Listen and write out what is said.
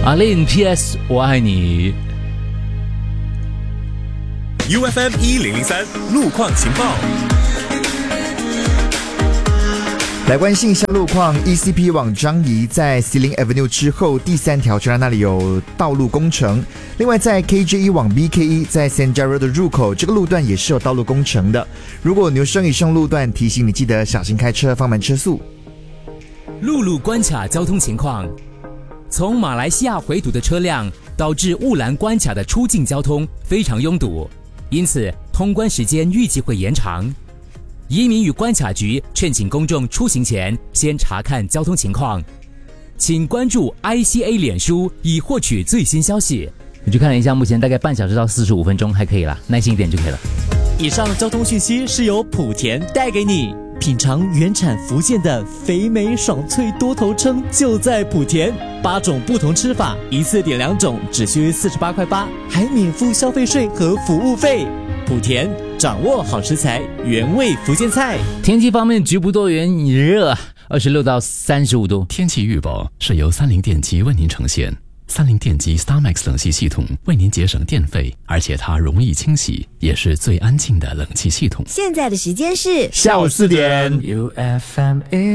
阿令 PS 我爱你。 UFM 1003路况情报。 来关心一下路况 ，ECP 往樟宜在 Xilin Avenue 之后第3条车站那里有道路工程。另外在 KJ1 往 BKE 在 Senja 的入口，这个路段也是有道路工程的。如果你有生以上路段，提醒你记得小心开车，放慢车速。 陆路关卡交通情况，从马来西亚回堵的车辆导致雾兰关卡的出境交通非常拥堵，因此通关时间预计会延长。移民与关卡局劝请公众出行前先查看交通情况，请关注 ICA 脸书以获取最新消息。 我去看了一下，目前大概半小时到45分钟还可以啦，耐心一点就可以了。 以上交通讯息是由莆田带给你。品尝原产福建的肥美爽脆多头称就在莆田，8种不同吃法，一次点2种，只需48块8，还免付消费税和服务费。莆田掌握好食材，原味福建菜。 天气方面，局部多云热，26到35度。 天气预报是由三菱电机为您呈现。三菱电机 StarMax 冷气系统为您节省电费，而且它容易清洗，也是最安静的冷气系统。 现在的时间是下午4点。 UFM